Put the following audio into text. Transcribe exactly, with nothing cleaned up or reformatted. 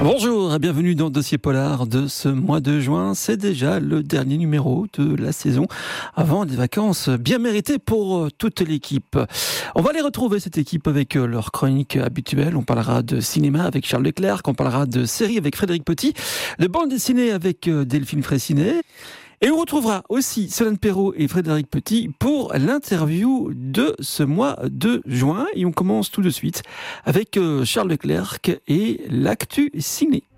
Bonjour et bienvenue dans Dossier Polar de ce mois de juin. C'est déjà le dernier numéro de la saison avant des vacances bien méritées pour toute l'équipe. On va les retrouver, cette équipe, avec leur chronique habituelle. On parlera de cinéma avec Charles Leclerc, on parlera de séries avec Frédéric Petit, de bande dessinée avec Delphine Fraissinet. Et on retrouvera aussi Solène Perrault et Frédéric Petit pour l'interview de ce mois de juin. Et on commence tout de suite avec Charles Leclerc et l'actu ciné.